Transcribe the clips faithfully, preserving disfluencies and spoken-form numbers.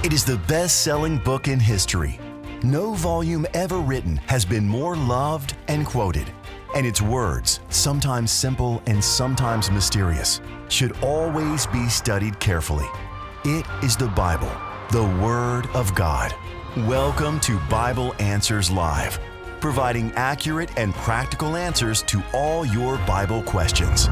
It is the best-selling book in history. No volume ever written has been more loved and quoted. And its words, sometimes simple and sometimes mysterious, should always be studied carefully. It is the Bible, the Word of God. Welcome to Bible Answers Live, providing accurate and practical answers to all your Bible questions.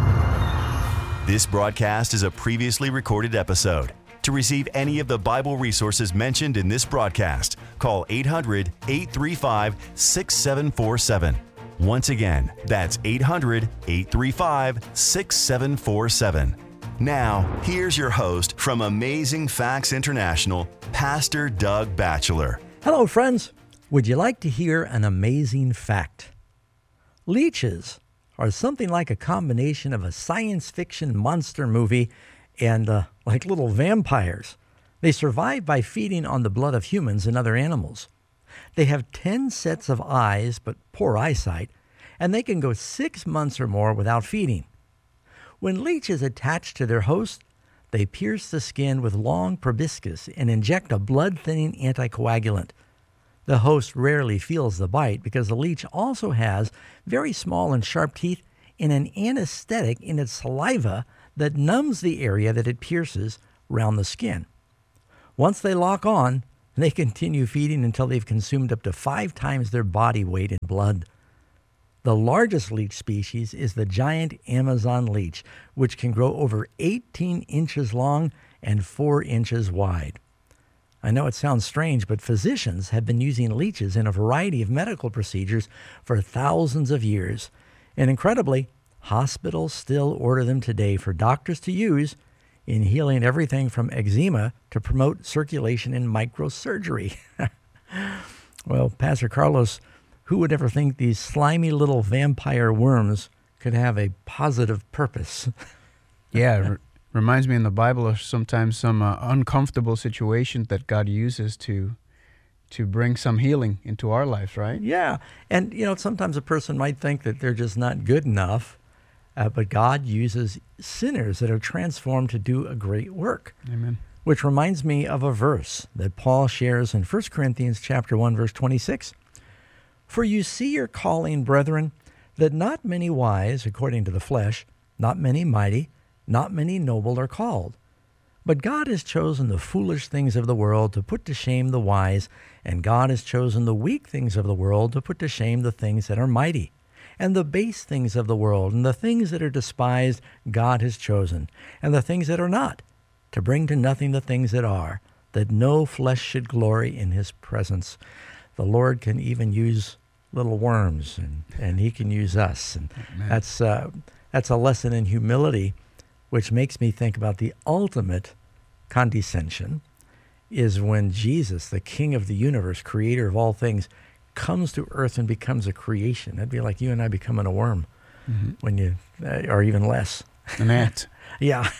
This broadcast is a previously recorded episode. To receive any of the Bible resources mentioned in this broadcast, call eight hundred, eight three five, six seven four seven. Once again, that's eight hundred, eight three five, six seven four seven. Now, here's your host from Amazing Facts International, Pastor Doug Batchelor. Hello, friends. Would you like to hear an amazing fact? Leeches are something like a combination of a science fiction monster movie and uh, like little vampires. They survive by feeding on the blood of humans and other animals. They have ten sets of eyes, but poor eyesight, and they can go six months or more without feeding. When leeches attach to their host, they pierce the skin with long proboscis and inject a blood-thinning anticoagulant. The host rarely feels the bite because the leech also has very small and sharp teeth and an anesthetic in its saliva that numbs the area that it pierces around the skin. Once they lock on, they continue feeding until they've consumed up to five times their body weight in blood. The largest leech species is the giant Amazon leech, which can grow over eighteen inches long and four inches wide. I know it sounds strange, but physicians have been using leeches in a variety of medical procedures for thousands of years. And incredibly, hospitals still order them today for doctors to use in healing everything from eczema to promote circulation in microsurgery. Well, Pastor Carlos, who would ever think these slimy little vampire worms could have a positive purpose? Yeah, it re- reminds me in the Bible of sometimes some uh, uncomfortable situations that God uses to to bring some healing into our lives, right? Yeah, and you know, sometimes a person might think that they're just not good enough, uh, but God uses sinners that are transformed to do a great work. Amen. Which reminds me of a verse that Paul shares in First Corinthians chapter one, verse twenty-six. For you see your calling, brethren, that not many wise, according to the flesh, not many mighty, not many noble are called. But God has chosen the foolish things of the world to put to shame the wise, and God has chosen the weak things of the world to put to shame the things that are mighty. And the base things of the world, and the things that are despised, God has chosen, and the things that are not, to bring to nothing the things that are, that no flesh should glory in his presence. The Lord can even use little worms, and, and he can use us. And Amen. that's uh, that's a lesson in humility, which makes me think about the ultimate condescension is when Jesus, the King of the universe, creator of all things, comes to earth and becomes a creation. That'd be like you and I becoming a worm, mm-hmm. when you, uh, or even less. An ant. Yeah.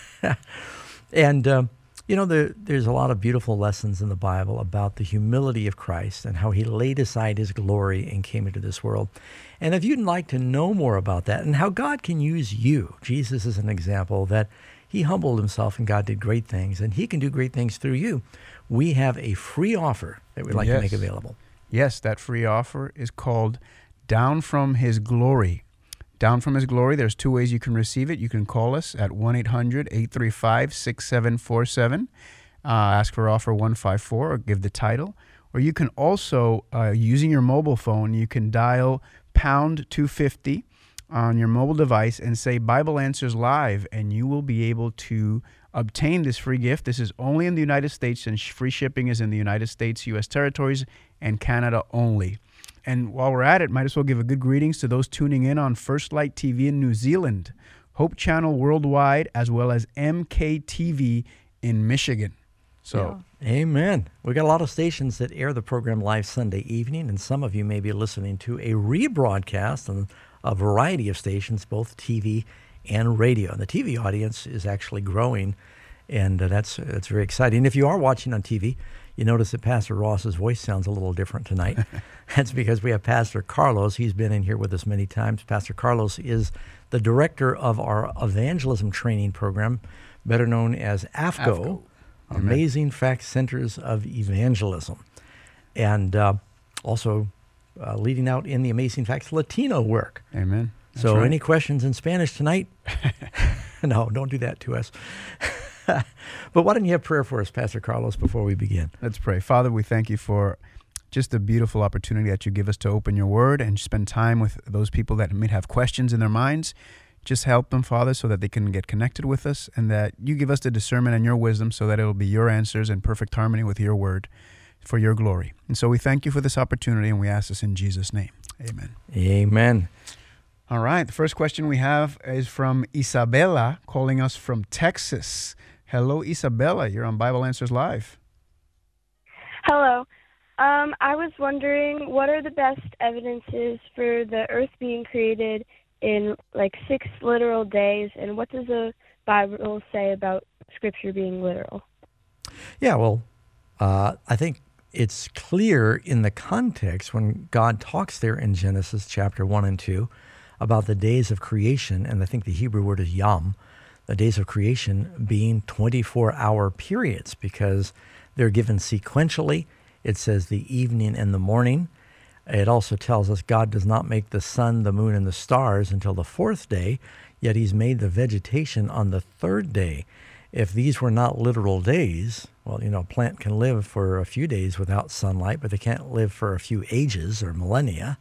And, um, you know, there, there's a lot of beautiful lessons in the Bible about the humility of Christ and how he laid aside his glory and came into this world. And if you'd like to know more about that and how God can use you, Jesus is an example that he humbled himself and God did great things, and he can do great things through you. We have a free offer that we'd like Yes. to make available. Yes, that free offer is called Down from His Glory. Down from His Glory, there's two ways you can receive it. You can call us at one eight hundred, eight three five, six seven four seven, uh, ask for offer one five four, or give the title. Or you can also, uh, using your mobile phone, you can dial pound two fifty on your mobile device and say Bible Answers Live, and you will be able to obtain this free gift. This is only in the United States, and free shipping is in the United States, U S territories, and Canada only. And while we're at it, might as well give a good greetings to those tuning in on First Light T V in New Zealand, Hope Channel worldwide, as well as M K T V in Michigan. So, yeah. Amen. We got a lot of stations that air the program live Sunday evening, and some of you may be listening to a rebroadcast on a variety of stations, both T V and radio. And the T V audience is actually growing, and uh, that's that's very exciting. If you are watching on T V, you notice that Pastor Ross's voice sounds a little different tonight. That's because we have Pastor Carlos. He's been in here with us many times. Pastor Carlos is the director of our evangelism training program, better known as A F C O. A F C O. Amen. Amazing Fact Centers of Evangelism. And uh, also uh, leading out in the Amazing Facts Latino work. Amen. That's so right. any questions in Spanish tonight? No, don't do that to us. But why don't you have prayer for us, Pastor Carlos, before we begin? Let's pray. Father, we thank you for just the beautiful opportunity that you give us to open your word and spend time with those people that may have questions in their minds. Just help them, Father, so that they can get connected with us, and that you give us the discernment and your wisdom so that it will be your answers in perfect harmony with your word for your glory. And so we thank you for this opportunity, and we ask this in Jesus' name. Amen. Amen. All right. The first question we have is from Isabella, calling us from Texas. Hello, Isabella. You're on Bible Answers Live. Hello. Um, I was wondering, what are the best evidences for the earth being created in like six literal days, and what does the Bible say about Scripture being literal? Yeah, well, uh, I think it's clear in the context when God talks there in Genesis chapter one and two about the days of creation, and I think the Hebrew word is yom, the days of creation being twenty-four hour periods because they're given sequentially. It says the evening and the morning. It also tells us God does not make the sun, the moon, and the stars until the fourth day, yet he's made the vegetation on the third day. If these were not literal days, well, you know, a plant can live for a few days without sunlight, but they can't live for a few ages or millennia.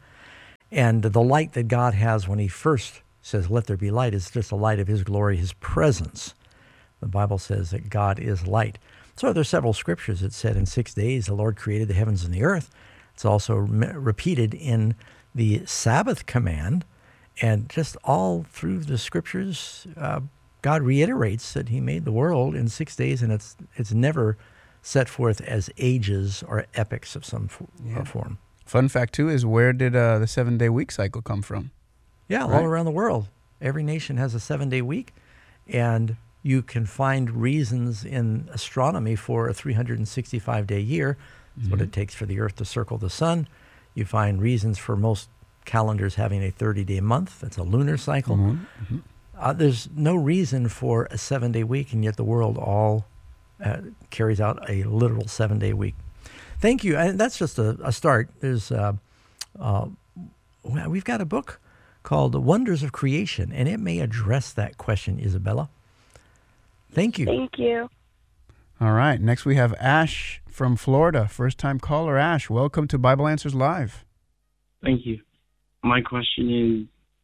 And the light that God has when he first says, let there be light, is just the light of his glory, his presence. The Bible says that God is light. So there's several scriptures that said in six days the Lord created the heavens and the earth. It's also re- repeated in the Sabbath command. And just all through the scriptures, uh, God reiterates that he made the world in six days, and it's it's never set forth as ages or epochs of some f- Yeah. uh, form. Fun fact, too, is where did uh, the seven-day week cycle come from? Yeah, Right. all around the world. Every nation has a seven-day week, and you can find reasons in astronomy for a three hundred sixty-five day year. That's Mm-hmm. what it takes for the Earth to circle the sun. You find reasons for most calendars having a thirty day month. That's a lunar cycle. Mm-hmm. Uh, there's no reason for a seven-day week, and yet the world all uh, carries out a literal seven-day week. Thank you. And that's just a, a start. There's uh, uh, we've got a book called The Wonders of Creation, and it may address that question, Isabella. Thank you. Thank you. All right. Next, we have Ash from Florida. First-time caller, Ash. Welcome to Bible Answers Live. Thank you. My question is,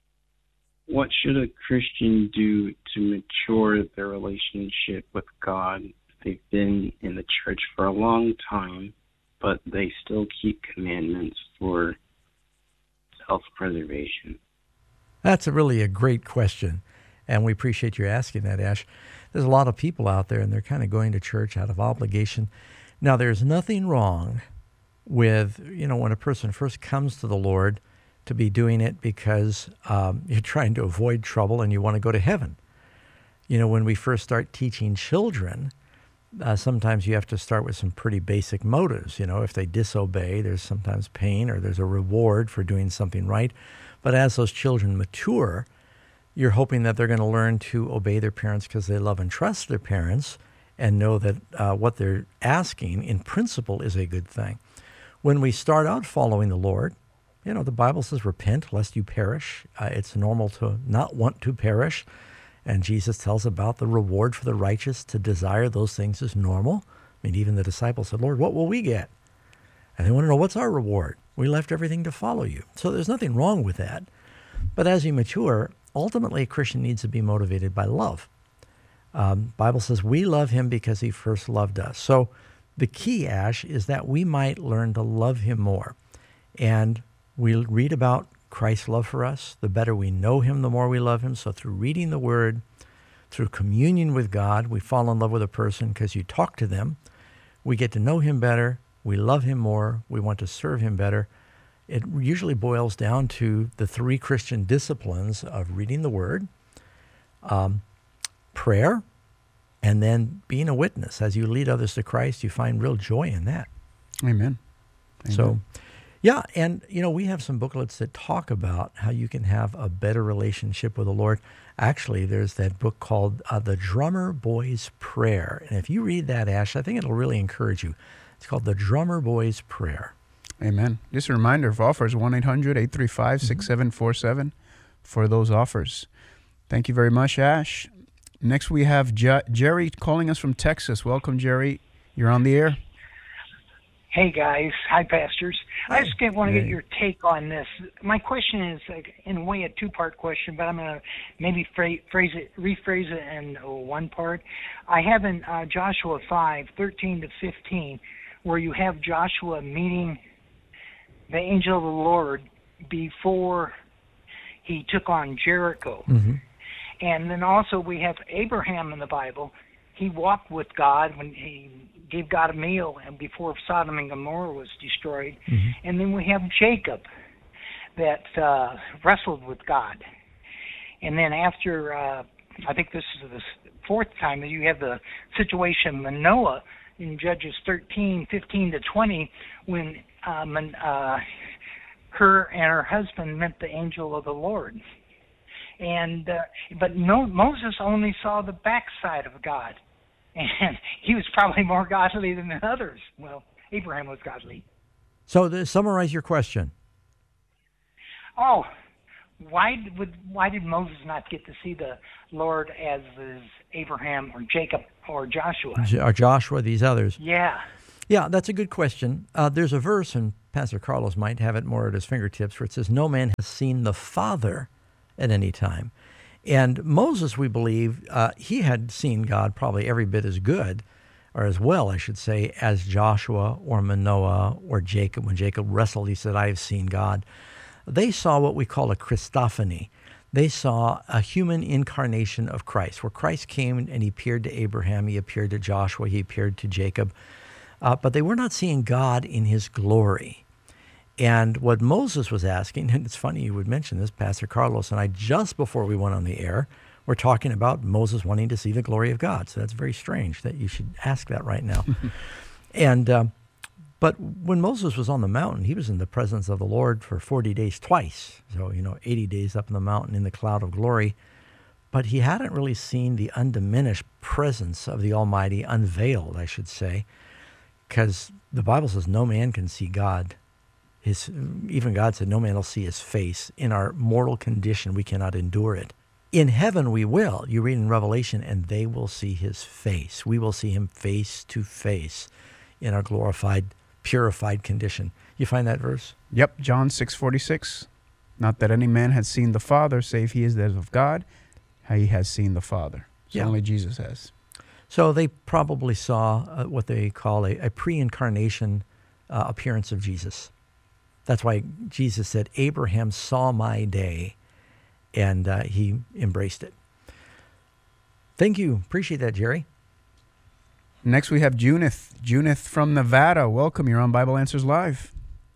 what should a Christian do to mature their relationship with God? They've been in the church for a long time, but they still keep commandments for self-preservation. That's a really a great question, and we appreciate you asking that, Ash. There's a lot of people out there, and they're kind of going to church out of obligation. Now, there's nothing wrong with, you know, when a person first comes to the Lord, to be doing it because um, you're trying to avoid trouble and you want to go to heaven. You know, when we first start teaching children, uh, sometimes you have to start with some pretty basic motives. You know, if they disobey, there's sometimes pain or there's a reward for doing something right. But as those children mature, you're hoping that they're going to learn to obey their parents because they love and trust their parents and know that uh, what they're asking in principle is a good thing. When we start out following the Lord, you know, the Bible says, repent lest you perish. Uh, it's normal to not want to perish. And Jesus tells about the reward for the righteous. To desire those things is normal. I mean, even the disciples said, Lord, what will we get? And they want to know, what's our reward? We left everything to follow you. So there's nothing wrong with that. But as you mature, ultimately a Christian needs to be motivated by love. Um, Bible says we love him because he first loved us. So the key, Ash, is that we might learn to love him more. And we read about Christ's love for us. The better we know him, the more we love him. So through reading the word, through communion with God, we fall in love with a person because you talk to them. We get to know him better. We love him more. We want to serve him better. It usually boils down to the three Christian disciplines of reading the word, um, prayer, and then being a witness. As you lead others to Christ, you find real joy in that. Amen. Amen. So, Yeah, and you know, we have some booklets that talk about how you can have a better relationship with the Lord. Actually, there's that book called uh, The Drummer Boy's Prayer. And if you read that, Ash, I think it'll really encourage you. It's called The Drummer Boy's Prayer. Amen. Just a reminder of offers, one eight hundred, eight three five, six seven four seven for those offers. Thank you very much, Ash. Next, we have Je- Jerry calling us from Texas. Welcome, Jerry. You're on the air. Hey, guys. Hi, pastors. Hi. I just want to Hey. get your take on this. My question is, like, in a way, a two-part question, but I'm going to maybe phrase, phrase it, rephrase it in uh, one part. I have in uh, Joshua five, thirteen to fifteen, where you have Joshua meeting the angel of the Lord before he took on Jericho. Mm-hmm. And then also we have Abraham in the Bible. He walked with God when he gave God a meal and before Sodom and Gomorrah was destroyed. Mm-hmm. And then we have Jacob that uh, wrestled with God. And then after, uh, I think this is the fourth time, that you have the situation Manoah in Judges thirteen, fifteen to twenty, when uh, Man, uh, her and her husband met the angel of the Lord. And uh, but no, Moses only saw the backside of God, and he was probably more godly than the others. Well, Abraham was godly. So to summarize your question. Oh, why would why did Moses not get to see the Lord as is Abraham or Jacob or Joshua? J- Or Joshua, these others. Yeah. Yeah, that's a good question. Uh, there's a verse, and Pastor Carlos might have it more at his fingertips, where it says, "No man has seen the Father at any time." And Moses, we believe, uh, he had seen God probably every bit as good, or as well, I should say, as Joshua or Manoah or Jacob. When Jacob wrestled, he said, "I have seen God." They saw what we call a Christophany. They saw a human incarnation of Christ, where Christ came and he appeared to Abraham, he appeared to Joshua, he appeared to Jacob. Uh, but they were not seeing God in his glory. And what Moses was asking, and it's funny you would mention this, Pastor Carlos and I, just before we went on the air, were talking about Moses wanting to see the glory of God. So that's very strange that you should ask that right now. and um, But when Moses was on the mountain, he was in the presence of the Lord for forty days twice. So, you know, eighty days up in the mountain in the cloud of glory. But he hadn't really seen the undiminished presence of the Almighty, unveiled, I should say, because the Bible says no man can see God. His, even God said no man will see his face. In our mortal condition, we cannot endure it. In heaven we will. You read in Revelation, and they will see his face. We will see him face to face in our glorified, purified condition. You find that verse? Yep, John six forty-six. Not that any man has seen the Father, save he is that of God. How he has seen the Father. So Yeah. only Jesus has. So they probably saw uh, what they call a, a pre-incarnation uh, appearance of Jesus. That's why Jesus said, "Abraham saw my day," and uh, he embraced it. Thank you. Appreciate that, Jerry. Next we have Junith. Junith from Nevada. Welcome. You're on Bible Answers Live.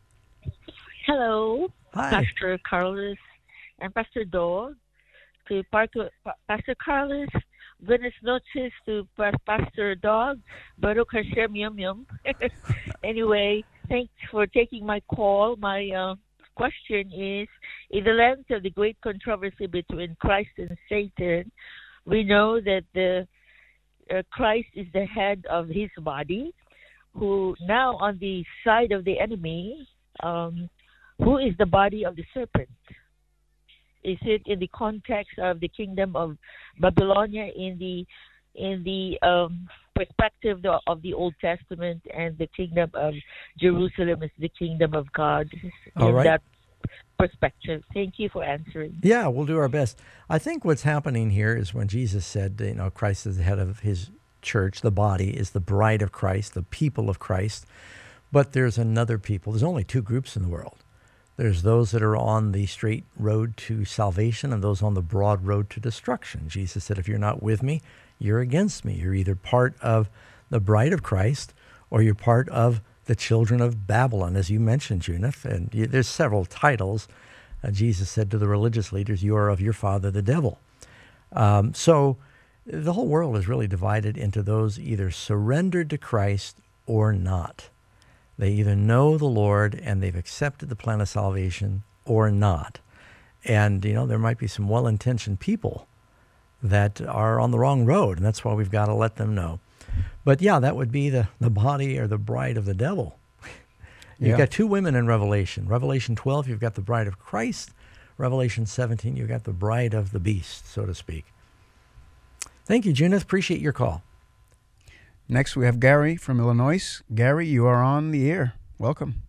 Hello, Hi. Pastor Carlos and Pastor Dog. To Parker, Pa- Pastor Carlos, buenas noches to Pa- Pastor Dog. Baruch Hashem Yum Yum. Anyway, thanks for taking my call. My uh, question is, in the lens of the great controversy between Christ and Satan, we know that the uh, Christ is the head of his body, who now on the side of the enemy, um, who is the body of the serpent? Is it in the context of the kingdom of Babylonia, in the in the um, perspective the, of the Old Testament, and the kingdom of Jerusalem is the kingdom of God? All in right. that perspective. Thank you for answering. Yeah, we'll do our best. I think what's happening here is when Jesus said, you know, Christ is the head of his church, the body is the bride of Christ, the people of Christ. But there's another people. There's only two groups in the world. There's those that are on the straight road to salvation and those on the broad road to destruction. Jesus said, if you're not with me, you're against me. You're either part of the bride of Christ or you're part of the children of Babylon, as you mentioned, Junith. And you, there's several titles. Uh, Jesus said to the religious leaders, you are of your father, the devil. Um, so the whole world is really divided into those either surrendered to Christ or not. They either know the Lord and they've accepted the plan of salvation or not. And, you know, there might be some well-intentioned people that are on the wrong road, and that's why we've got to let them know. But, yeah, that would be the, the body or the bride of the devil. You've Yeah. got two women in Revelation. Revelation twelve, you've got the bride of Christ. Revelation seventeen, you've got the bride of the beast, so to speak. Thank you, Junith. Appreciate your call. Next, we have Gary from Illinois. Gary, you are on the air. Welcome.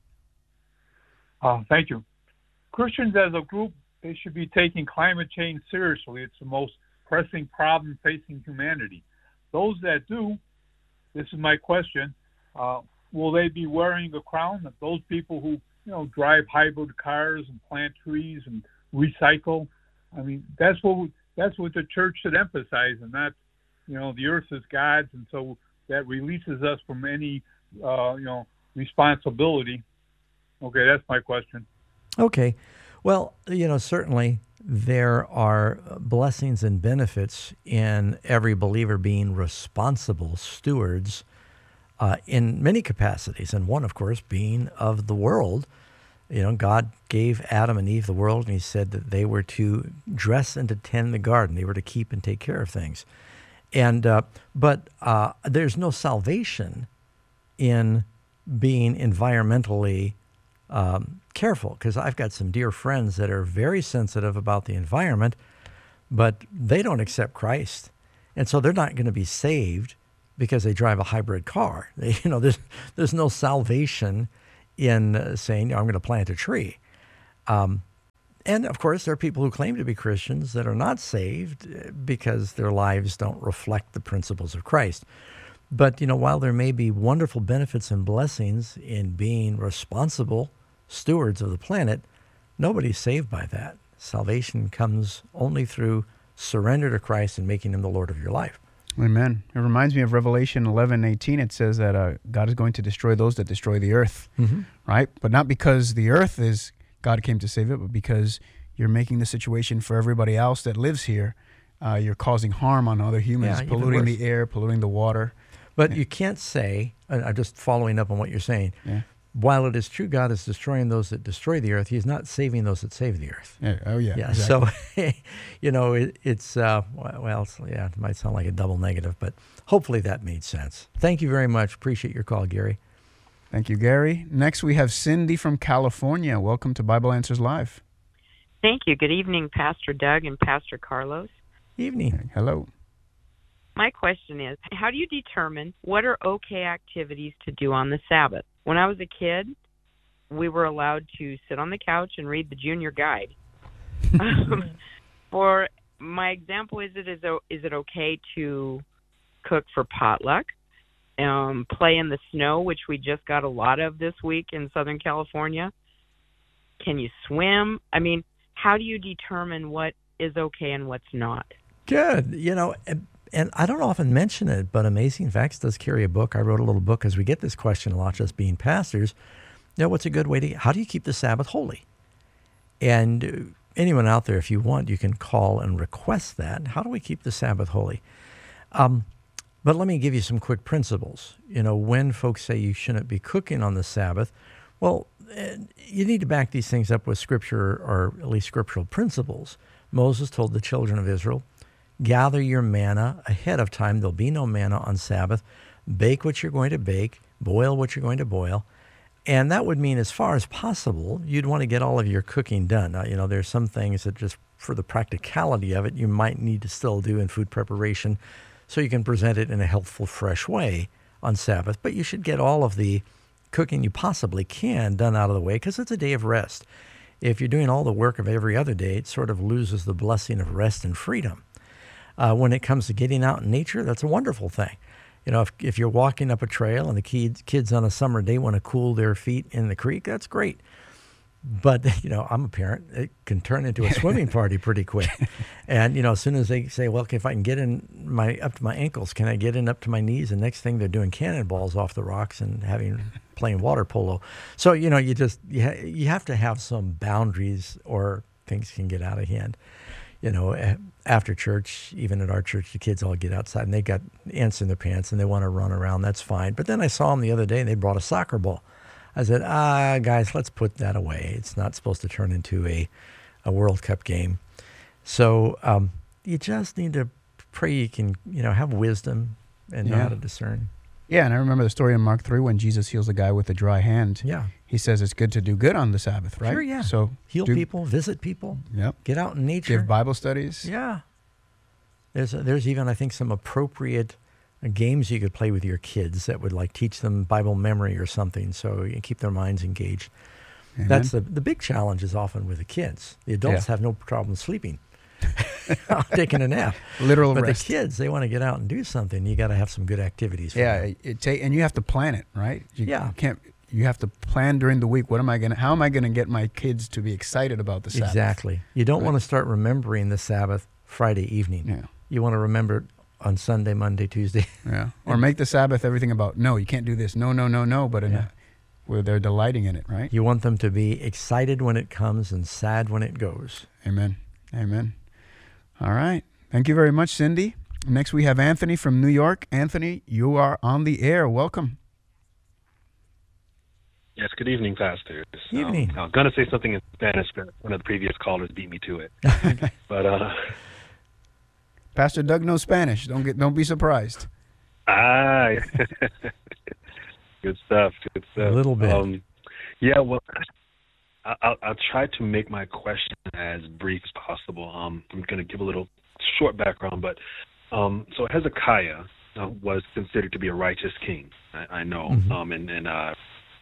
Uh, thank you. Christians as a group, they should be taking climate change seriously. It's the most pressing problem facing humanity. Those that do, this is my question, uh, will they be wearing a crown? Those people who, you know, drive hybrid cars and plant trees and recycle, I mean, that's what we, that's what the church should emphasize, and not, you know, the earth is God's, and so that releases us from any, uh, you know, responsibility. Okay, that's my question. Okay. Well, you know, certainly there are blessings and benefits in every believer being responsible stewards uh, in many capacities. And one, of course, being of the world. You know, God gave Adam and Eve the world, and he said that they were to dress and to tend the garden. They were to keep and take care of things. And uh, but uh, there's no salvation in being environmentally um, careful, because I've got some dear friends that are very sensitive about the environment, but they don't accept Christ, and so they're not going to be saved because they drive a hybrid car. They, you know, there's there's no salvation in uh, saying, I'm going to plant a tree. Um, and of course, there are people who claim to be Christians that are not saved because their lives don't reflect the principles of Christ. But, you know, while there may be wonderful benefits and blessings in being responsible stewards of the planet, nobody's saved by that. Salvation comes only through surrender to Christ and making him the Lord of your life. Amen. It reminds me of Revelation eleven eighteen. It says that uh, God is going to destroy those that destroy the earth, Mm-hmm. right? But not because the earth is, God came to save it, but because you're making the situation for everybody else that lives here. Uh, you're causing harm on other humans, Yeah, even polluting worse. the air, polluting the water. But Yeah. you can't say, and I'm just following up on what you're saying, Yeah. while it is true God is destroying those that destroy the earth, he's not saving those that save the earth. Yeah. Oh, yeah. Yeah, exactly. so, you know, it, it's, uh, well, it's- yeah, it might sound like a double negative, but hopefully that made sense. Thank you very much. Appreciate your call, Gary. Thank you, Gary. Next, we have Cindy from California. Welcome to Bible Answers Live. Thank you. Good evening, Pastor Doug and Pastor Carlos. Evening. Hello. My question is, how do you determine what are okay activities to do on the Sabbath? When I was a kid, we were allowed to sit on the couch and read the Junior Guide. Um, for my example, is it is, is it okay to cook for potluck, um, play in the snow, which we just got a lot of this week in Southern California? Can you swim? I mean, how do you determine what is okay and what's not? Good. You know, and, and I don't often mention it, but Amazing Facts does carry a book. I wrote a little book because we get this question a lot, just being pastors. You know, what's a good way to, how do you keep the Sabbath holy? And uh, anyone out there, if you want, you can call and request that. How do we keep the Sabbath holy? Um, but let me give you some quick principles. You know, when folks say you shouldn't be cooking on the Sabbath, well, uh, you need to back these things up with Scripture, or at least scriptural principles. Moses told the children of Israel, gather your manna ahead of time. There'll be no manna on Sabbath. Bake what you're going to bake. Boil what you're going to boil. And that would mean, as far as possible, you'd want to get all of your cooking done. Now, you know, there's some things that just for the practicality of it, you might need to still do in food preparation so you can present it in a healthful, fresh way on Sabbath. But you should get all of the cooking you possibly can done out of the way, because it's a day of rest. If you're doing all the work of every other day, it sort of loses the blessing of rest and freedom. Uh, when it comes to getting out in nature, that's a wonderful thing. You know, if if you're walking up a trail and the kids kids on a summer day want to cool their feet in the creek, that's great. But, you know, I'm a parent. It can turn into a swimming party pretty quick. And, you know, as soon as they say, well, okay, if I can get in my up to my ankles, can I get in up to my knees? And next thing they're doing cannonballs off the rocks and having playing water polo. So, you know, you just you, ha- you have to have some boundaries or things can get out of hand. You know, after church, even at our church, the kids all get outside and they got ants in their pants and they want to run around. That's fine. But then I saw them the other day and they brought a soccer ball. I said, ah, guys, let's put that away. It's not supposed to turn into a, a World Cup game. So um, you just need to pray you can, you know, have wisdom and know Yeah. how to discern. Yeah, and I remember the story in Mark three when Jesus heals a guy with a dry hand. Yeah. He says it's good to do good on the Sabbath, right? Sure, yeah. So Heal do- people, visit people, Yep. get out in nature. Give Bible studies. Yeah. There's a, there's even, I think, some appropriate uh, games you could play with your kids that would like teach them Bible memory or something, so you keep their minds engaged. Amen. That's the the big challenge is often with the kids. The adults Yeah. have no problem sleeping, taking a nap. Literal but rest. the kids, they want to get out and do something. You got to have some good activities. For Yeah, them. it take and you have to plan it, right? You Yeah. can't. You have to plan during the week. What am I gonna? How am I gonna get my kids to be excited about the Sabbath? Exactly. You don't Right. want to start remembering the Sabbath Friday evening. Yeah. You want to remember it on Sunday, Monday, Tuesday. Yeah. Or make the Sabbath everything about no, you can't do this. No, no, no, no. But in Yeah. a, where they're delighting in it, right? You want them to be excited when it comes and sad when it goes. Amen. Amen. All right. Thank you very much, Cindy. Next, we have Anthony from New York. Anthony, you are on the air. Welcome. Yes, good evening, pastors. Evening. Um, I was going to say something in Spanish, but one of the previous callers beat me to it. but uh, Pastor Doug knows Spanish. Don't get. Don't be surprised. ah, good stuff. Good stuff. A little bit. Um, yeah. Well, I, I'll, I'll try to make my question as brief as possible. Um, I'm going to give a little short background, but um, so Hezekiah uh, was considered to be a righteous king. I, I know. Mhm. Um, and and uh,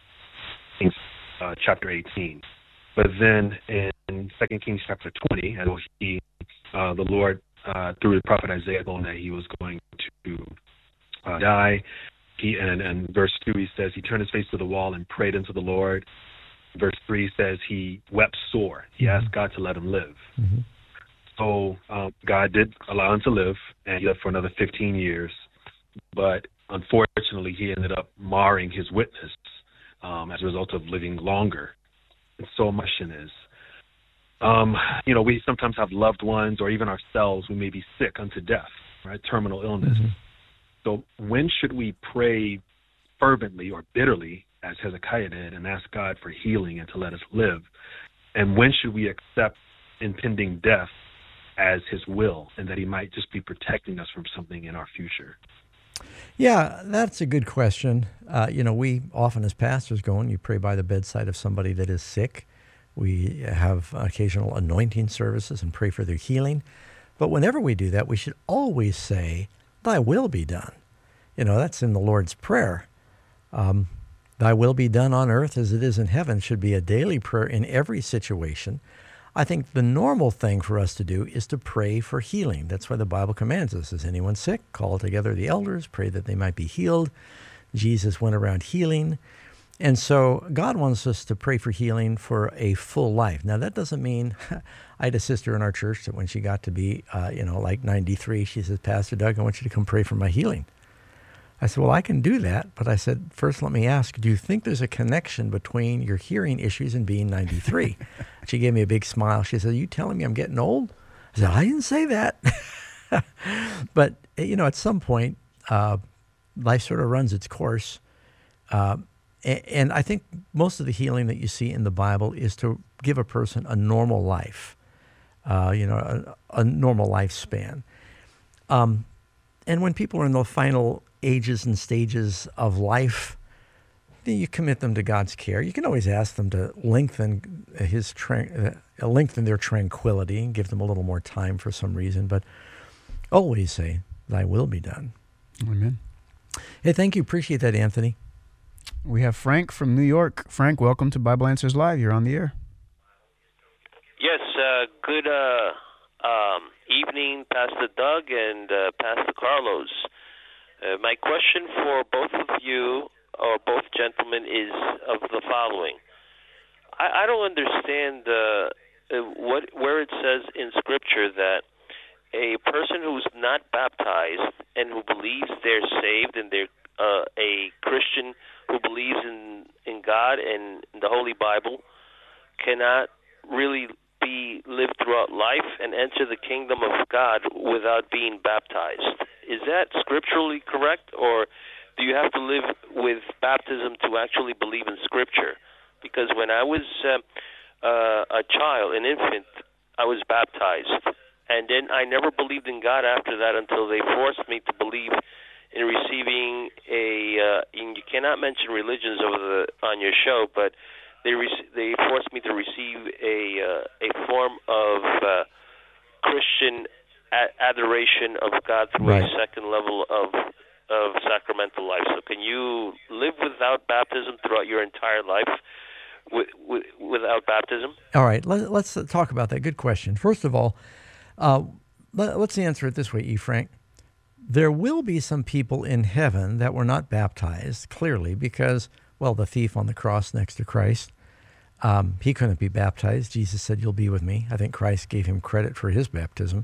uh, chapter eighteen. But then in Second Kings chapter twenty, as he, uh, the Lord, uh, through the prophet Isaiah, told him that he was going to uh, die. He and, and verse two, he says he turned his face to the wall and prayed unto the Lord. Verse three says he wept sore. He Mhm. asked God to let him live. Mm-hmm. So um, God did allow him to live, and he lived for another fifteen years. But unfortunately, he ended up marring his witness um, as a result of living longer. And so much in is, um, you know, we sometimes have loved ones or even ourselves who may be sick unto death, right? Terminal illness. Mm-hmm. So when should we pray fervently or bitterly, as Hezekiah did, and ask God for healing and to let us live? And when should we accept impending death as his will and that he might just be protecting us from something in our future? Yeah, that's a good question. Uh, you know, we often as pastors go and you pray by the bedside of somebody that is sick. We have occasional anointing services and pray for their healing. But whenever we do that, we should always say, thy will be done. You know, that's in the Lord's Prayer. Um, thy will be done on earth as it is in heaven should be a daily prayer in every situation. I think the normal thing for us to do is to pray for healing. That's why the Bible commands us. Is anyone sick? Call together the elders, pray that they might be healed. Jesus went around healing. And so God wants us to pray for healing for a full life. Now, that doesn't mean, I had a sister in our church that when she got to be, uh, you know, like ninety-three, she says, Pastor Doug, I want you to come pray for my healing. I said, well, I can do that. But I said, first, let me ask, do you think there's a connection between your hearing issues and being ninety-three? She gave me a big smile. She said, are you telling me I'm getting old? I said, I didn't say that. But, you know, at some point, uh, life sort of runs its course. Uh, and, and I think most of the healing that you see in the Bible is to give a person a normal life, uh, you know, a, a normal lifespan. Um, and when people are in the final ages and stages of life, then you commit them to God's care. You can always ask them to lengthen his tra- uh, lengthen their tranquility and give them a little more time for some reason, but always say, thy will be done. Amen. Hey, thank you. Appreciate that, Anthony. We have Frank from New York. Frank, welcome to Bible Answers Live. You're on the air. Yes, uh, good uh, um, evening, Pastor Doug and uh, Pastor Carlos. Uh, my question for both of you, or both gentlemen, is of the following. I, I don't understand uh, uh, what where it says in Scripture that a person who's not baptized and who believes they're saved and they're uh, a Christian who believes in, in God and in the Holy Bible cannot really be lived throughout life and enter the kingdom of God without being baptized. Is that scripturally correct, or do you have to live with baptism to actually believe in Scripture? Because when I was uh, uh, a child, an infant, I was baptized. And then I never believed in God after that until they forced me to believe in receiving a, uh, and you cannot mention religions over the, on your show, but they re- they forced me to receive a uh, a form of uh, Christian a- adoration of God through Right. a second level of of sacramental life. So can you live without baptism throughout your entire life with, with, without baptism? All right, let, let's talk about that. Good question. First of all, uh, let, let's answer it this way, E. Frank. There will be some people in heaven that were not baptized, clearly, because, well, the thief on the cross next to Christ, um, he couldn't be baptized. Jesus said, "You'll be with me." I think Christ gave him credit for his baptism.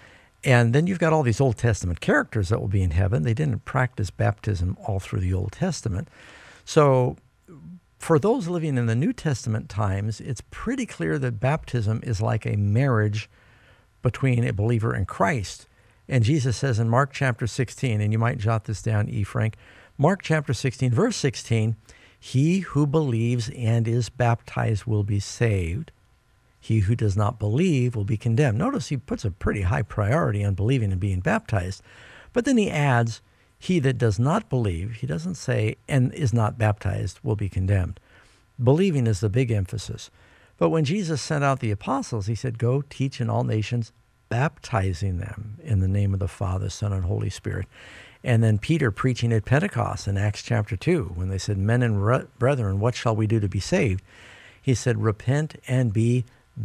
And then you've got all these Old Testament characters that will be in heaven. They didn't practice baptism all through the Old Testament. So for those living in the New Testament times, it's pretty clear that baptism is like a marriage between a believer and Christ. And Jesus says in Mark chapter sixteen, and you might jot this down, E. Frank, Mark chapter sixteen, verse sixteen, "He who believes and is baptized will be saved. He who does not believe will be condemned." Notice he puts a pretty high priority on believing and being baptized. But then he adds, "He that does not believe," he doesn't say, "and is not baptized will be condemned." Believing is the big emphasis. But when Jesus sent out the apostles, he said, "Go teach in all nations, baptizing them in the name of the Father, Son, and Holy Spirit." And then Peter preaching at Pentecost in Acts chapter two, when they said, "Men and re- brethren, what shall we do to be saved?" He said, "Repent and be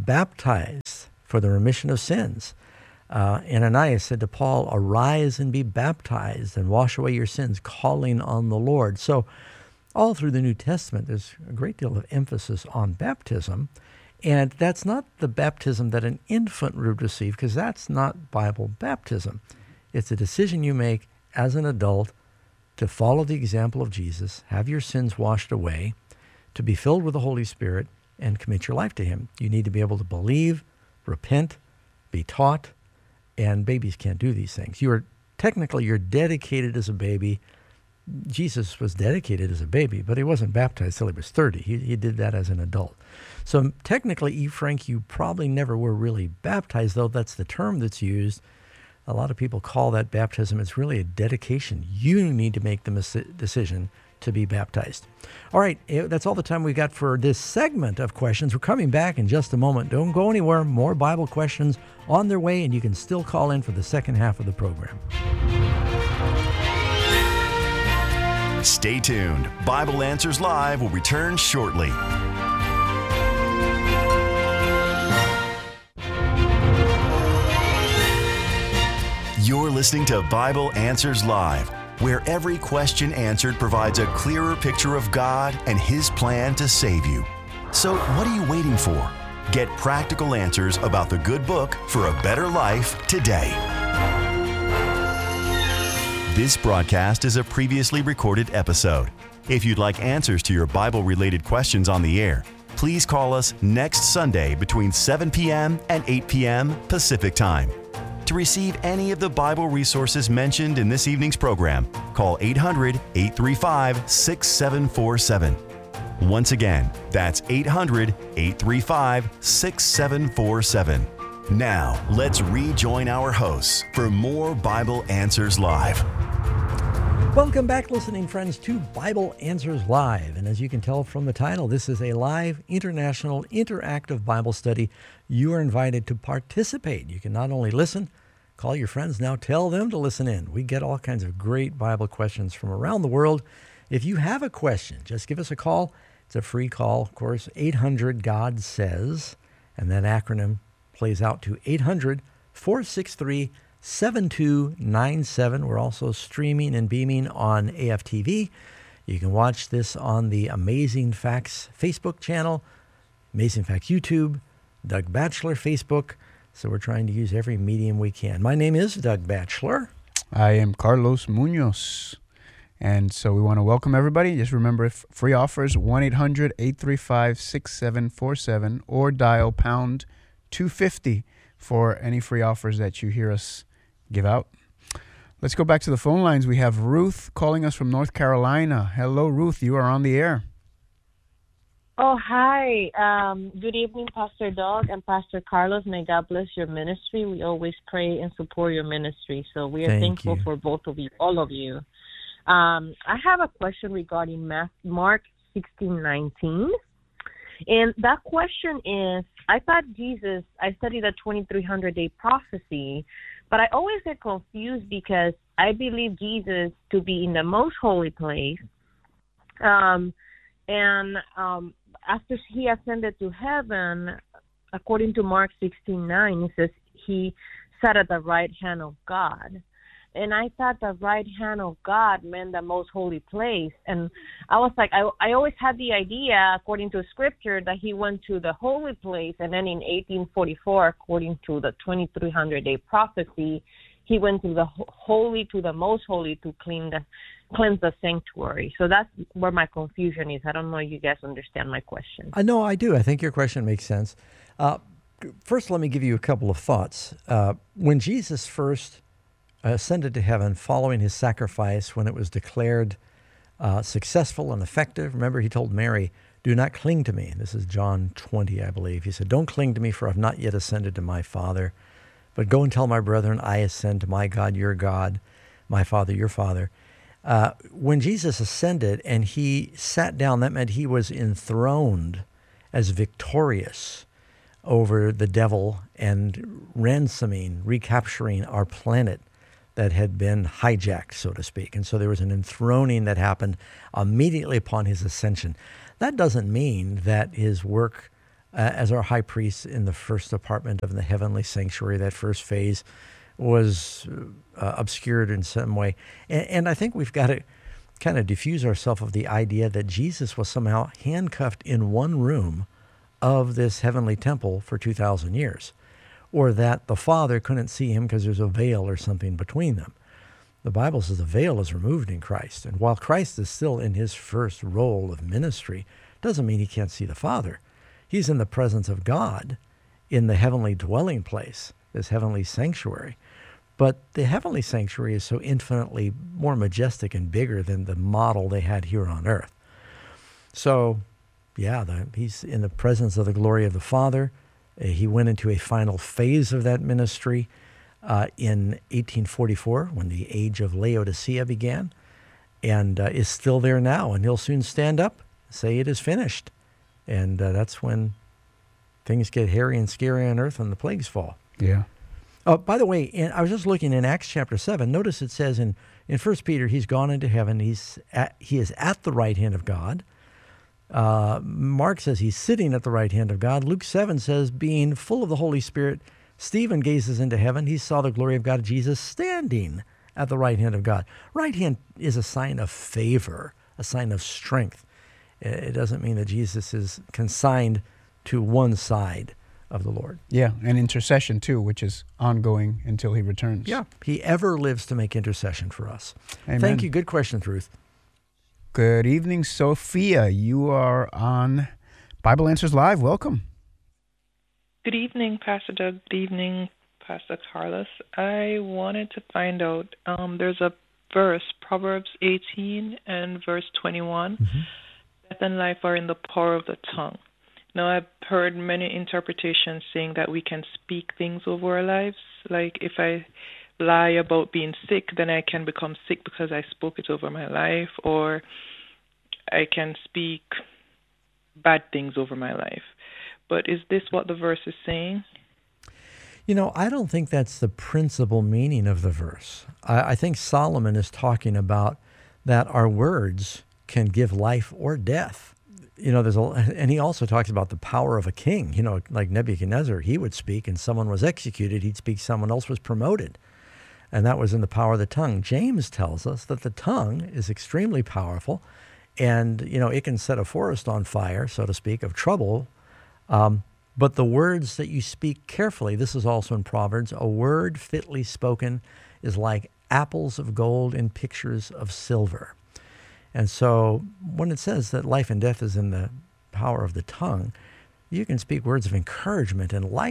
baptized for the remission of sins." Uh, Ananias said to Paul, "Arise and be baptized and wash away your sins, calling on the Lord." So all through the New Testament, there's a great deal of emphasis on baptism. And that's not the baptism that an infant would receive, because that's not Bible baptism. It's a decision you make as an adult to follow the example of Jesus, have your sins washed away, to be filled with the Holy Spirit, and commit your life to Him. You need to be able to believe, repent, be taught, and babies can't do these things. You are technically, you're dedicated as a baby. Jesus was dedicated as a baby, but he wasn't baptized till he was thirty. He, he did that as an adult. So technically, E. Frank, you probably never were really baptized, though that's the term that's used. A lot of people call that baptism. It's really a dedication. You need to make the decision to be baptized. All right, that's all the time we've got for this segment of questions. We're coming back in just a moment. Don't go anywhere. More Bible questions on their way, and you can still call in for the second half of the program. Stay tuned. Bible Answers Live will return shortly. You're listening to Bible Answers Live, where every question answered provides a clearer picture of God and His plan to save you. So what are you waiting for? Get practical answers about the good book for a better life today. This broadcast is a previously recorded episode. If you'd like answers to your Bible-related questions on the air, please call us next Sunday between seven p.m. and eight p.m. Pacific Time. To receive any of the Bible resources mentioned in this evening's program, call eight hundred, eight three five, six seven four seven. Once again, that's eight hundred, eight three five, six seven four seven. Now, let's rejoin our hosts for more Bible Answers Live. Welcome back, listening friends, to Bible Answers Live. And as you can tell from the title, this is a live, international, interactive Bible study. You are invited to participate. You can not only listen, call your friends now, tell them to listen in. We get all kinds of great Bible questions from around the world. If you have a question, just give us a call. It's a free call, of course, eight hundred God says, and that acronym plays out to eight hundred, four six three, seven two nine seven. We're also streaming and beaming on A F T V. You can watch this on the Amazing Facts Facebook channel, Amazing Facts YouTube, Doug Batchelor Facebook. So we're trying to use every medium we can. My name is Doug Batchelor. I am Carlos Munoz. And so we want to welcome everybody. Just remember, free offers, one eight hundred, eight three five, six seven four seven, or dial pound two hundred fifty dollars for any free offers that you hear us give out. Let's go back to the phone lines. We have Ruth calling us from North Carolina. Hello, Ruth. You are on the air. Oh, hi. Um, good evening, Pastor Doug and Pastor Carlos. May God bless your ministry. We always pray and support your ministry. So we are Thank thankful you. for both of you, all of you. Um, I have a question regarding Mark sixteen nineteen. And that question is, I thought Jesus, I studied the twenty-three hundred day prophecy, but I always get confused because I believe Jesus to be in the most holy place. Um, and um, after he ascended to heaven, according to Mark sixteen nine, it says he sat at the right hand of God. And I thought the right hand of God meant the most holy place. And I was like, I, I always had the idea, according to scripture, that he went to the holy place. And then in eighteen forty-four, according to the twenty-three hundred day prophecy, he went to the holy, to the most holy to clean the, cleanse the sanctuary. So that's where my confusion is. I don't know if you guys understand my question. I know I do. I think your question makes sense. Uh, first, let me give you a couple of thoughts. Uh, when Jesus first ascended to heaven following his sacrifice, when it was declared uh, successful and effective, remember he told Mary, do not cling to me. This is John twenty, I believe. He said, don't cling to me, for I have not yet ascended to my Father, but go and tell my brethren, I ascend to my God, your God, my Father, your Father. Uh, when Jesus ascended and he sat down, that meant he was enthroned as victorious over the devil and ransoming, recapturing our planet that had been hijacked, so to speak. And so there was an enthroning that happened immediately upon his ascension. That doesn't mean that his work uh, as our high priest in the first apartment of the heavenly sanctuary, that first phase, was uh, obscured in some way. And, and I think we've got to kind of diffuse ourselves of the idea that Jesus was somehow handcuffed in one room of this heavenly temple for two thousand years. Or that the Father couldn't see him because there's a veil or something between them. The Bible says the veil is removed in Christ. And while Christ is still in his first role of ministry, doesn't mean he can't see the Father. He's in the presence of God in the heavenly dwelling place, this heavenly sanctuary. But the heavenly sanctuary is so infinitely more majestic and bigger than the model they had here on earth. So, yeah, the, he's in the presence of the glory of the Father. He went into a final phase of that ministry uh, in eighteen forty-four when the age of Laodicea began, and uh, is still there now. And he'll soon stand up, say it is finished. And uh, that's when things get hairy and scary on earth and the plagues fall. Yeah. Uh, by the way, in, I was just looking in Acts chapter seven. Notice it says in, in First Peter, he's gone into heaven. He's at, he is at the right hand of God. Uh, Mark says he's sitting at the right hand of God. Luke seven says, being full of the Holy Spirit, Stephen gazes into heaven. He saw the glory of God, Jesus standing at the right hand of God. Right hand is a sign of favor, a sign of strength. It doesn't mean that Jesus is consigned to one side of the Lord. Yeah, and intercession too, which is ongoing until he returns. Yeah, he ever lives to make intercession for us. Amen. Thank you. Good question, Ruth. Good evening, Sophia. You are on Bible Answers Live. Welcome. Good evening, Pastor Doug. Good evening, Pastor Carlos. I wanted to find out, um, there's a verse, Proverbs eighteen and verse twenty-one. Mm-hmm. Death and life are in the power of the tongue. Now, I've heard many interpretations saying that we can speak things over our lives. Like if I lie about being sick, then I can become sick because I spoke it over my life, or I can speak bad things over my life. But is this what the verse is saying? You know, I don't think that's the principal meaning of the verse. I, I think Solomon is talking about that our words can give life or death. You know, there's a, and he also talks about the power of a king. You know, like Nebuchadnezzar, he would speak and someone was executed. He'd speak, someone else was promoted. And that was in the power of the tongue. James tells us that the tongue is extremely powerful, and, you know, it can set a forest on fire, so to speak, of trouble. Um, but the words that you speak carefully, this is also in Proverbs, a word fitly spoken is like apples of gold in pictures of silver. And so when it says that life and death is in the power of the tongue, you can speak words of encouragement and life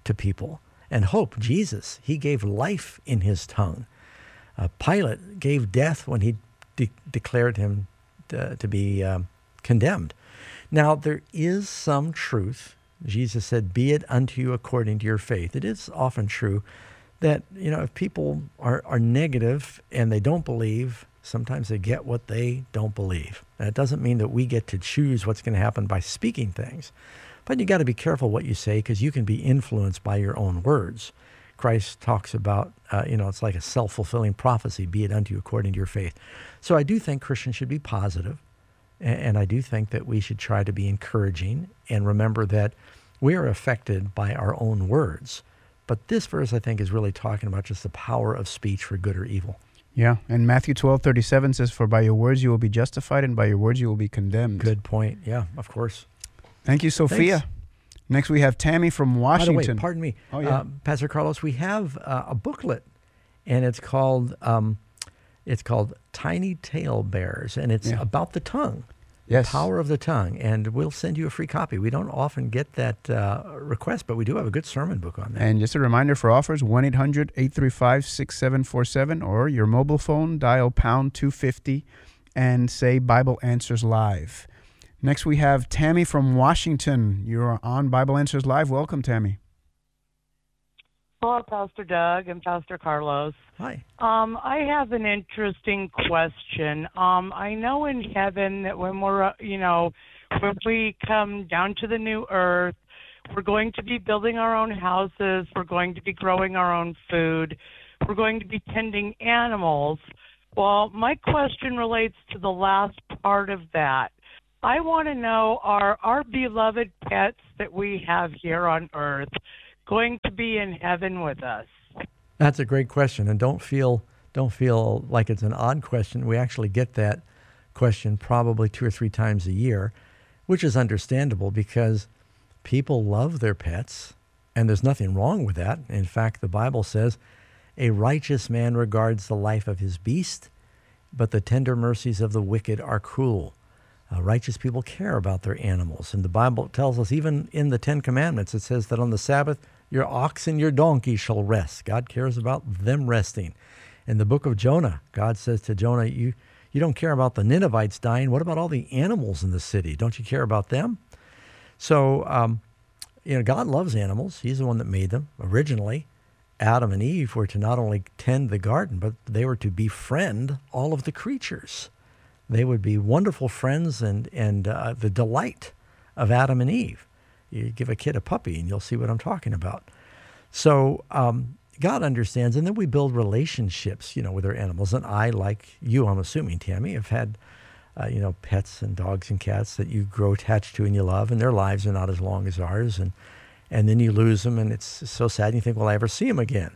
to people. And hope, Jesus, he gave life in his tongue. Uh, Pilate gave death when he de- declared him to, to be um, condemned. Now, there is some truth. Jesus said, be it unto you according to your faith. It is often true that, you know, if people are, are negative and they don't believe, sometimes they get what they don't believe. And it doesn't mean that we get to choose what's going to happen by speaking things. But you got to be careful what you say, because you can be influenced by your own words. Christ talks about, uh, you know, it's like a self-fulfilling prophecy, be it unto you according to your faith. So I do think Christians should be positive, and, and I do think that we should try to be encouraging and remember that we are affected by our own words. But this verse, I think, is really talking about just the power of speech for good or evil. Yeah, and Matthew twelve thirty-seven says, for by your words you will be justified, and by your words you will be condemned. Good point. Yeah, of course. Thank you, Sophia. Thanks. Next, we have Tammy from Washington. By the way, pardon me, oh, yeah. uh, Pastor Carlos, we have uh, a booklet, and it's called um, it's called Tiny Tale Bears, and it's yeah. about the tongue, yes. the power of the tongue, and we'll send you a free copy. We don't often get that uh, request, but we do have a good sermon book on that. And just a reminder for offers, one eight hundred eight three five six seven four seven, or your mobile phone, dial pound two fifty and say Bible Answers Live. Next, we have Tammy from Washington. You're on Bible Answers Live. Welcome, Tammy. Hello, Pastor Doug and Pastor Carlos. Hi. Um, I have an interesting question. Um, I know in heaven that when we're, uh, you know, when we come down to the new earth, we're going to be building our own houses. We're going to be growing our own food. We're going to be tending animals. Well, my question relates to the last part of that. I want to know, are our beloved pets that we have here on earth going to be in heaven with us? That's a great question, and don't feel don't feel like it's an odd question. We actually get that question probably two or three times a year, which is understandable because people love their pets, and there's nothing wrong with that. In fact, the Bible says, a righteous man regards the life of his beast, but the tender mercies of the wicked are cruel. Uh, righteous people care about their animals. And the Bible tells us, even in the Ten Commandments, it says that on the Sabbath, your ox and your donkey shall rest. God cares about them resting. In the book of Jonah, God says to Jonah, you, you don't care about the Ninevites dying. What about all the animals in the city? Don't you care about them? So, um, you know, God loves animals. He's the one that made them. Originally, Adam and Eve were to not only tend the garden, but they were to befriend all of the creatures. They would be wonderful friends and, and uh, the delight of Adam and Eve. You give a kid a puppy and you'll see what I'm talking about. So um, God understands, and then we build relationships, you know, with our animals. And I, like you, I'm assuming, Tammy, have had, uh, you know, pets and dogs and cats that you grow attached to and you love, and their lives are not as long as ours. And, and then you lose them, and it's so sad. And you think, will I ever see them again?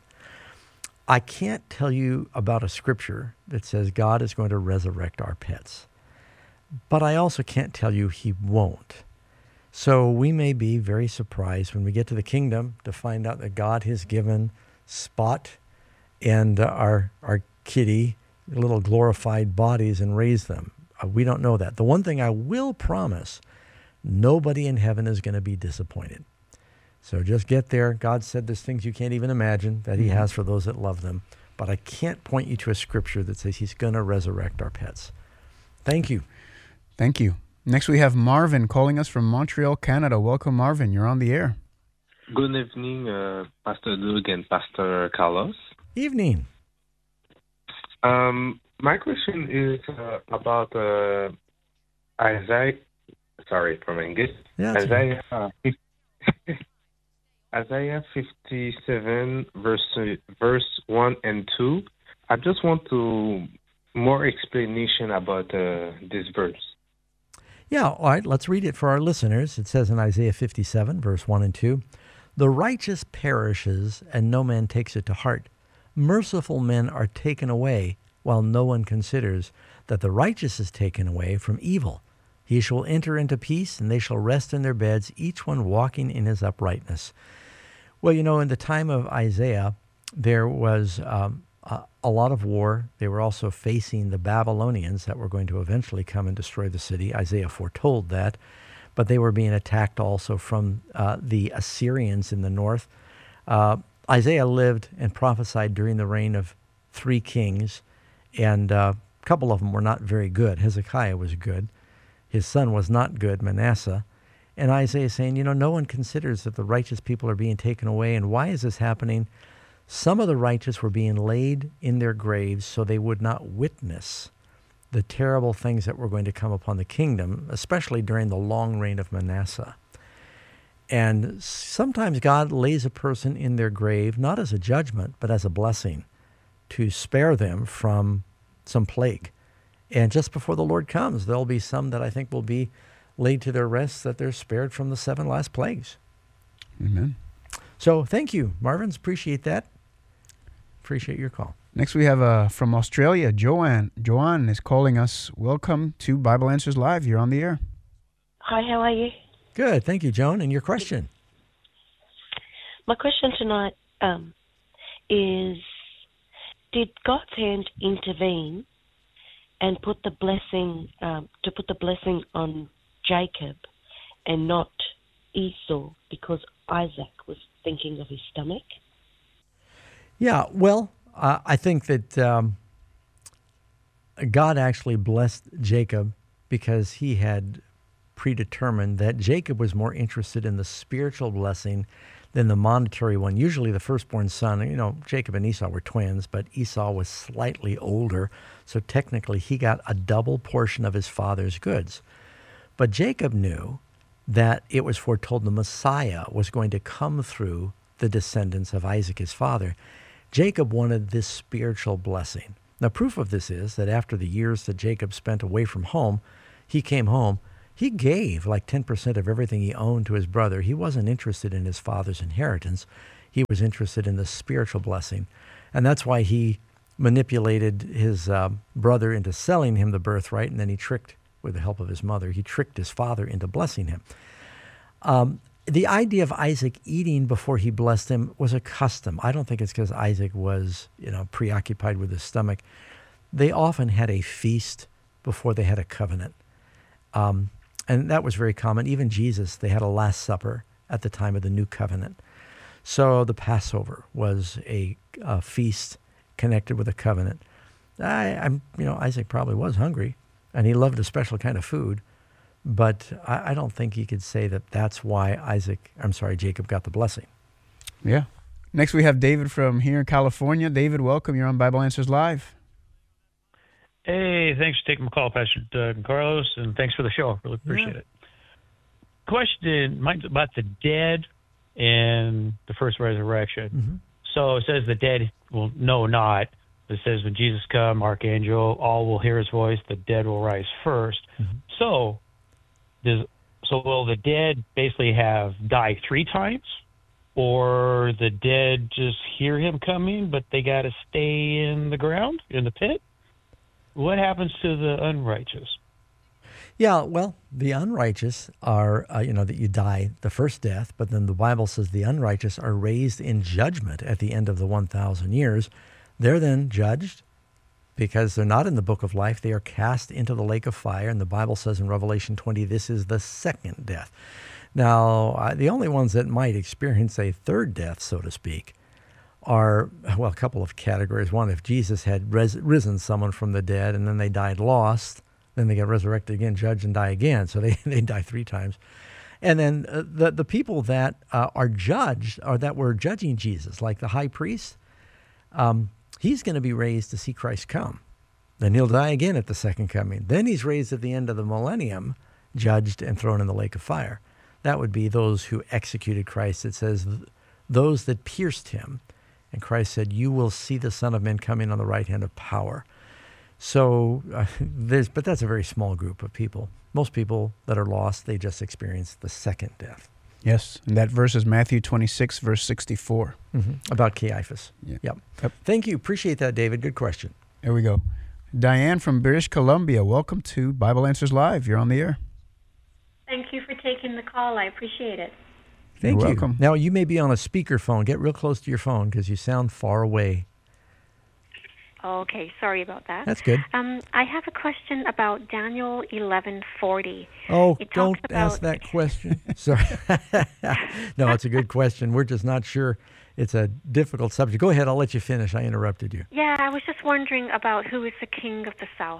I can't tell you about a scripture that says God is going to resurrect our pets, but I also can't tell you he won't. So we may be very surprised when we get to the kingdom to find out that God has given Spot and uh, our our kitty little glorified bodies and raised them. Uh, we don't know that. The one thing I will promise, nobody in heaven is going to be disappointed. So just get there. God said there's things you can't even imagine that he has for those that love them. But I can't point you to a scripture that says he's going to resurrect our pets. Thank you. Thank you. Next, we have Marvin calling us from Montreal, Canada. Welcome, Marvin. You're on the air. Good evening, uh, Pastor Doug and Pastor Carlos. Evening. Um, my question is uh, about uh, Isaiah. Sorry for my English. Yeah, Isaiah. Uh, Isaiah fifty-seven, verse verse one and two. I just want to more explanation about uh, this verse. Yeah, all right, let's read it for our listeners. It says in Isaiah fifty-seven, verse one and two, the righteous perishes, and no man takes it to heart. Merciful men are taken away, while no one considers that the righteous is taken away from evil. He shall enter into peace, and they shall rest in their beds, each one walking in his uprightness. Well, you know, in the time of Isaiah, there was um, a, a lot of war. They were also facing the Babylonians that were going to eventually come and destroy the city. Isaiah foretold that. But they were being attacked also from uh, the Assyrians in the north. Uh, Isaiah lived and prophesied during the reign of three kings, and uh, a couple of them were not very good. Hezekiah was good. His son was not good, Manasseh. And Isaiah is saying, you know, no one considers that the righteous people are being taken away. And why is this happening? Some of the righteous were being laid in their graves so they would not witness the terrible things that were going to come upon the kingdom, especially during the long reign of Manasseh. And sometimes God lays a person in their grave, not as a judgment, but as a blessing, to spare them from some plague. And just before the Lord comes, there'll be some that I think will be laid to their rest, that they're spared from the seven last plagues. Amen. So thank you, Marvins. Appreciate that. Appreciate your call. Next we have uh, from Australia, Joanne. Joanne is calling us. Welcome to Bible Answers Live. You're on the air. Hi, how are you? Good. Thank you, Joan. And your question? My question tonight um, is, did God's hand intervene and put the blessing, um, to put the blessing on Jacob and not Esau, because Isaac was thinking of his stomach? Yeah, well, uh, I think that um, God actually blessed Jacob because he had predetermined that Jacob was more interested in the spiritual blessing than the monetary one. Usually the firstborn son, you know, Jacob and Esau were twins, but Esau was slightly older, so technically he got a double portion of his father's goods. But Jacob knew that it was foretold the Messiah was going to come through the descendants of Isaac, his father. Jacob wanted this spiritual blessing. Now, proof of this is that after the years that Jacob spent away from home, he came home. He gave like ten percent of everything he owned to his brother. He wasn't interested in his father's inheritance. He was interested in the spiritual blessing. And that's why he manipulated his uh, brother into selling him the birthright, and then he tricked, with the help of his mother, he tricked his father into blessing him. Um, the idea of Isaac eating before he blessed him was a custom. I don't think it's because Isaac was, you know, preoccupied with his stomach. They often had a feast before they had a covenant. Um, and that was very common. Even Jesus, they had a Last Supper at the time of the New Covenant. So the Passover was a, a feast connected with a covenant. I, I'm, you know, Isaac probably was hungry, and he loved a special kind of food. But I, I don't think you could say that that's why Isaac, I'm sorry, Jacob got the blessing. Yeah. Next we have David from here in California. David, welcome. You're on Bible Answers Live. Hey, thanks for taking my call, Pastor Doug and Carlos, and thanks for the show. Really appreciate Yeah. it. Question, mine's about the dead and the first resurrection. Mm-hmm. So it says the dead will know not. It says when Jesus come, archangel, all will hear his voice, the dead will rise first. Mm-hmm. So does so will the dead basically have died three times? Or the dead just hear him coming, but they got to stay in the ground, in the pit? What happens to the unrighteous? Yeah, well, the unrighteous are, uh, you know, that you die the first death, but then the Bible says the unrighteous are raised in judgment at the end of the one thousand years. They're then judged because they're not in the book of life. They are cast into the lake of fire, and the Bible says in Revelation twenty, this is the second death. Now, uh, the only ones that might experience a third death, so to speak, are, well, a couple of categories. One, if Jesus had res- risen someone from the dead and then they died lost, then they get resurrected again, judged, and die again. So they, they die three times. And then uh, the, the people that uh, are judged, or that were judging Jesus, like the high priest, um, he's going to be raised to see Christ come. Then he'll die again at the second coming. Then he's raised at the end of the millennium, judged and thrown in the lake of fire. That would be those who executed Christ. It says, those that pierced him. And Christ said, you will see the Son of Man coming on the right hand of power. So, uh, there's, but that's a very small group of people. Most people that are lost, they just experience the second death. Yes, and that verse is Matthew twenty-six, verse sixty-four. Mm-hmm. About Caiaphas. Yeah. Yep. Yep. Thank you. Appreciate that, David. Good question. There we go. Diane from British Columbia, welcome to Bible Answers Live. You're on the air. Thank you for taking the call. I appreciate it. Thank You're you. welcome. Now, you may be on a speakerphone. Get real close to your phone because you sound far away. Oh, okay, sorry about that. That's good. Um, I have a question about Daniel eleven forty. Oh, It don't talks about- ask that question. Sorry. No, it's a good question. We're just not sure. It's a difficult subject. Go ahead. I'll let you finish. I interrupted you. Yeah, I was just wondering about who is the king of the South.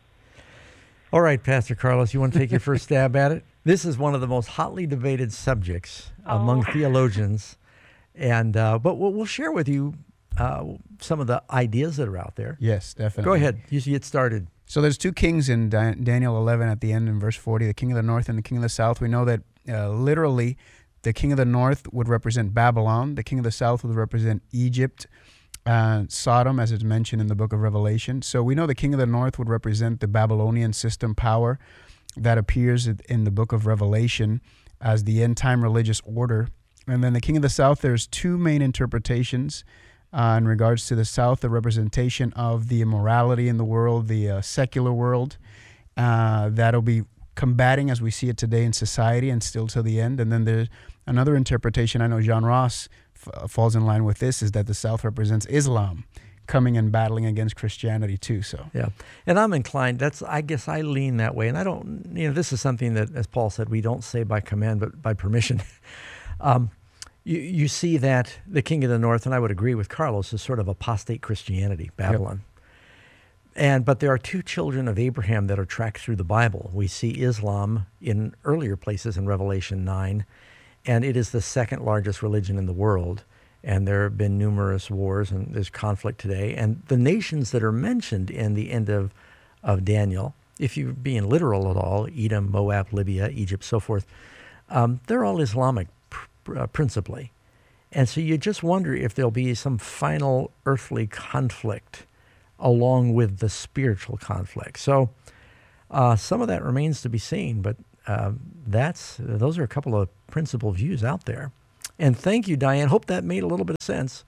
All right, Pastor Carlos, you want to take your first stab at it? This is one of the most hotly debated subjects among Oh. theologians, and uh, but we'll, we'll share with you uh, some of the ideas that are out there. Yes, definitely. Go ahead. You get started. So there's two kings in Da- Daniel eleven at the end in verse forty, the king of the north and the king of the south. We know that uh, literally the king of the north would represent Babylon. The king of the south would represent Egypt, uh, Sodom, as it's mentioned in the book of Revelation. So we know the king of the north would represent the Babylonian system power that appears in the book of Revelation as the end-time religious order. And then the king of the south, there's two main interpretations uh, in regards to the south, the representation of the immorality in the world, the uh, secular world, uh, that'll be combating as we see it today in society and still till the end. And then there's another interpretation, I know John Ross f- falls in line with this, is that the south represents Islam coming and battling against Christianity too. So Yeah, and I'm inclined. That's I guess I lean that way, and I don't. You know, this is something that, as Paul said, we don't say by command, but by permission. um, you you see that the king of the north, and I would agree with Carlos, is sort of apostate Christianity, Babylon. And but there are two children of Abraham that are tracked through the Bible. We see Islam in earlier places in Revelation nine, and it is the second largest religion in the world. And there have been numerous wars, and there's conflict today. And the nations that are mentioned in the end of, of Daniel, if you're being literal at all, Edom, Moab, Libya, Egypt, so forth, um, they're all Islamic pr- uh, principally. And so you just wonder if there'll be some final earthly conflict along with the spiritual conflict. So uh, some of that remains to be seen, but uh, that's those are a couple of principal views out there. And thank you, Diane. Hope that made a little bit of sense.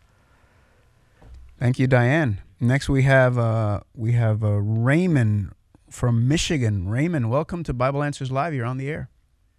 thank you, Diane. Next we have uh, we have uh, Raymond from Michigan. Raymond, welcome to Bible Answers Live. You're on the air.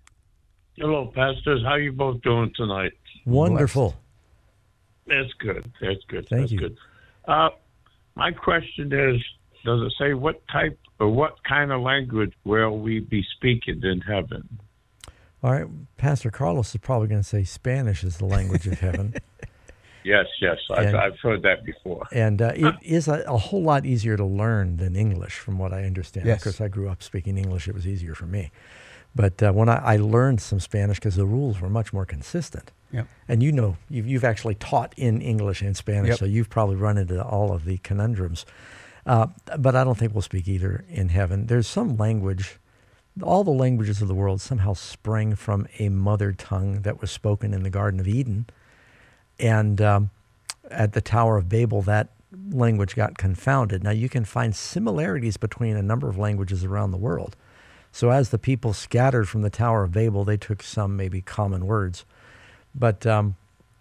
Hello, pastors. How you both doing tonight? Wonderful. That's good. That's good. Thank That's you. good. Uh, my question is, does it say what type or what kind of language will we be speaking in heaven? All right, Pastor Carlos is probably going to say Spanish is the language of heaven. Yes, yes. I've, And- I've heard that before. And uh, it is a, a whole lot easier to learn than English, from what I understand. Yes. Of course, I grew up speaking English. It was easier for me. But uh, when I, I learned some Spanish, because the rules were much more consistent. Yep. And you know, you've, you've actually taught in English and Spanish, Yep. so you've probably run into all of the conundrums. Uh, but I don't think we'll speak either in heaven. There's some language, all the languages of the world somehow sprang from a mother tongue that was spoken in the Garden of Eden. And um, at the Tower of Babel, that language got confounded. Now, you can find similarities between a number of languages around the world. So as the people scattered from the Tower of Babel, they took some maybe common words. But um,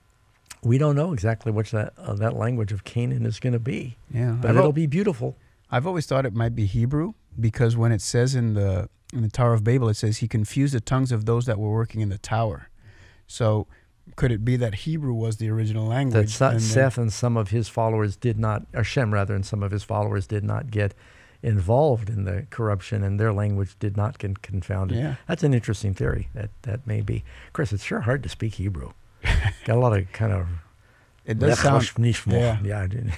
we don't know exactly which that uh, that language of Canaan is going to be. Yeah, But I've it'll al- be beautiful. I've always thought it might be Hebrew, because when it says in the in the Tower of Babel, it says he confused the tongues of those that were working in the tower. So could it be that Hebrew was the original That language? Sa- and then- Seth and some of his followers did not, or Shem rather, and some of his followers did not get involved in the corruption, and their language did not get confounded. Yeah. That's an interesting theory. That that may be. Chris, it's sure hard to speak Hebrew. Got a lot of kind of. It does sound- Yeah. yeah. I didn't-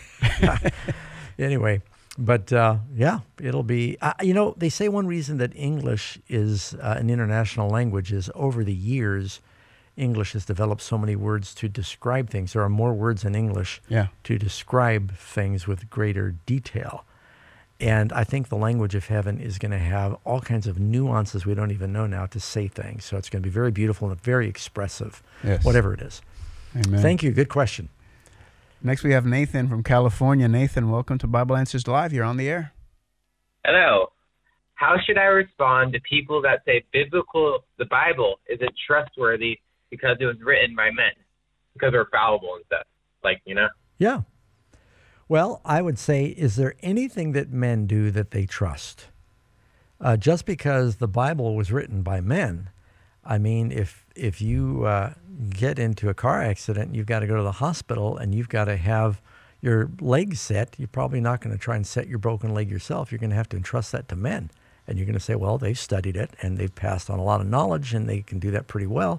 anyway, but uh, yeah, it'll be. Uh, you know, they say one reason that English is uh, an international language is over the years, English has developed so many words to describe things. There are more words in English Yeah. to describe things with greater detail. And I think the language of heaven is going to have all kinds of nuances we don't even know now to say things. So it's going to be very beautiful and very expressive, Yes. whatever it is. Amen. Thank you. Good question. Next, we have Nathan from California. Nathan, welcome to Bible Answers Live. You're on the air. Hello. How should I respond to people that say biblical, the Bible isn't trustworthy because it was written by men, because they're fallible and stuff? Like, you know? Yeah. Well, I would say, is there anything that men do that they trust? Uh, just because the Bible was written by men, I mean, if if you uh, get into a car accident, you've got to go to the hospital and you've got to have your leg set, you're probably not going to try and set your broken leg yourself. You're going to have to entrust that to men. And you're going to say, well, they've studied it and they've passed on a lot of knowledge and they can do that pretty well.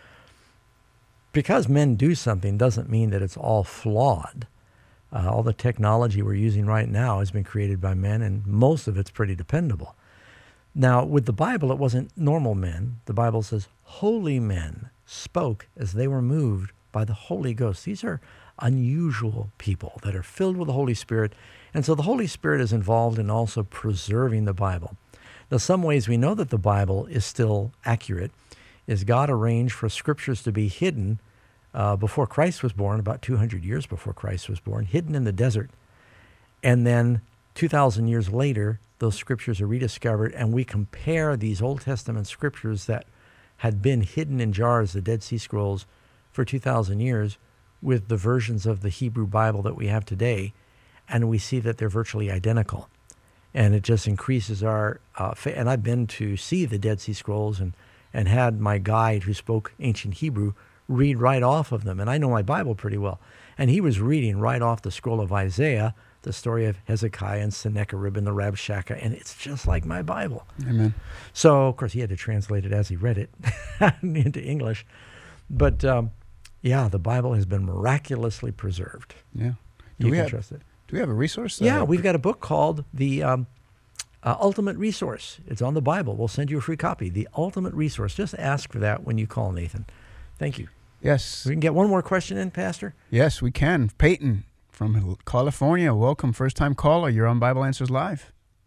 Because men do something doesn't mean that it's all flawed. Uh, all the technology we're using right now has been created by men, and most of it's pretty dependable. Now, with the Bible, it wasn't normal men. The Bible says holy men spoke as they were moved by the Holy Ghost. These are unusual people that are filled with the Holy Spirit. And so the Holy Spirit is involved in also preserving the Bible. Now, some ways we know that the Bible is still accurate is God arranged for scriptures to be hidden uh, before Christ was born, about two hundred years before Christ was born, hidden in the desert. And then two thousand years later, those scriptures are rediscovered, and we compare these Old Testament scriptures that had been hidden in jars, the Dead Sea Scrolls, for two thousand years, with the versions of the Hebrew Bible that we have today, and we see that they're virtually identical. And it just increases our uh, faith. And I've been to see the Dead Sea Scrolls and, and had my guide who spoke ancient Hebrew read right off of them. And I know my Bible pretty well. And he was reading right off the scroll of Isaiah, the story of Hezekiah and Sennacherib and the Rabshakeh, and it's just like my Bible. Amen. So, of course, he had to translate it as he read it into English. But, um, yeah, the Bible has been miraculously preserved. Yeah. You Do we can have, trust it. Do we have a resource? Yeah, uh, we've got a book called The um, uh, Ultimate Resource. It's on the Bible. We'll send you a free copy. The Ultimate Resource. Just ask for that when you call, Nathan. Thank you. Yes. We can get one more question in, Pastor? Yes, we can. Peyton from California. Welcome. First-time caller. You're on Bible Answers Live.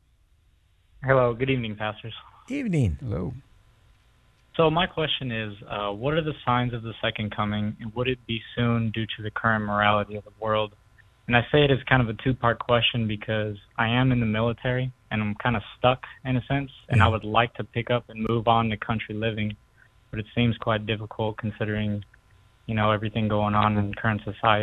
Hello. Good evening, pastors. Evening. Hello. So my question is, uh, what are the signs of the second coming, and would it be soon due to the current morality of the world? And I say it as kind of a two-part question because I am in the military, and I'm kind of stuck in a sense, and I would like to pick up and move on to country living, but it seems quite difficult considering, you know, everything going on in current society.